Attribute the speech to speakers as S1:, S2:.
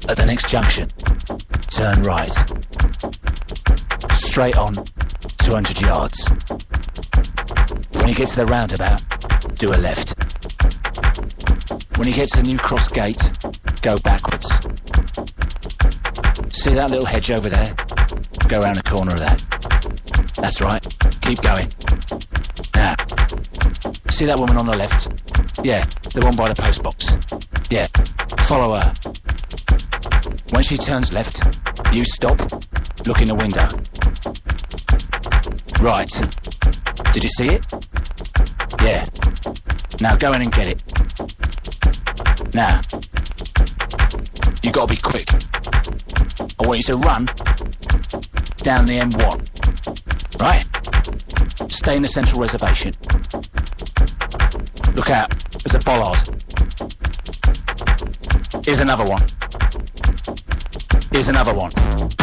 S1: At the next junction, turn right. Straight on, 200 yards. When you get to the roundabout, do a left. When you get to the New Cross gate, go backwards. See that little hedge over there? Go around the corner of that. That's right. Keep going. Now, see that woman on the left? Yeah, the one by the post box. Yeah, follow her. When she turns left, you stop, look in the window. Right. Did you see it? Yeah. Now go in and get it. Now, you gotta be quick. I want you to run down the M1. Right? Stay in the central reservation. Look out, there's a bollard. Here's another one. Here's another one.